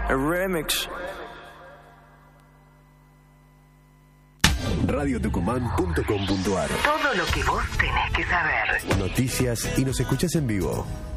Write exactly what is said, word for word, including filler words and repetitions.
Remix. radio tucumán punto com punto ar. Todo lo que vos tenés que saber. Noticias y nos escuchás en vivo.